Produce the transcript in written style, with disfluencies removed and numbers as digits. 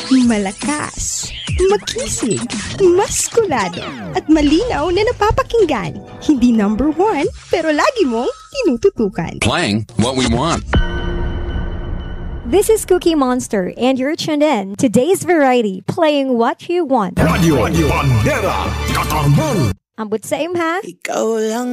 Malakas, makisig, maskulado, at malinaw na napapakinggan. Hindi number one, pero lagi mong tinututukan. Playing what we want. This is Cookie Monster, and you're tuned in to Today's Variety, playing what you want. Radio Bandera Katarman. Ambot sa imha. Ikaw lang